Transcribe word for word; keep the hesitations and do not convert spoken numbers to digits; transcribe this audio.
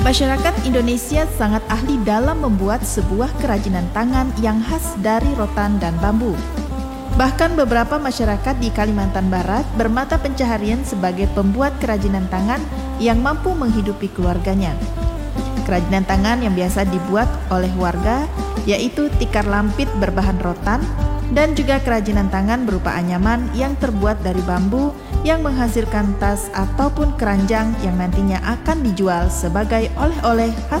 Masyarakat Indonesia sangat ahli dalam membuat sebuah kerajinan tangan yang khas dari rotan dan bambu. Bahkan beberapa masyarakat di Kalimantan Barat bermata pencaharian sebagai pembuat kerajinan tangan yang mampu menghidupi keluarganya. Kerajinan tangan yang biasa dibuat oleh warga yaitu tikar lampit berbahan rotan dan juga kerajinan tangan berupa anyaman yang terbuat dari bambu yang menghasilkan tas ataupun keranjang yang nantinya akan dijual sebagai oleh-oleh khas